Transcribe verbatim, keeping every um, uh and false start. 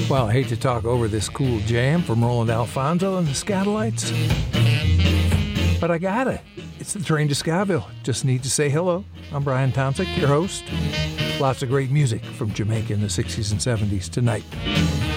Well, I hate to talk over this cool jam from Roland Alfonso and the Skatalites, but I got it. It's the train to Skaville. Just need to say hello. I'm Brian Tomczyk, your host. Lots of great music from Jamaica in the sixties and seventies tonight.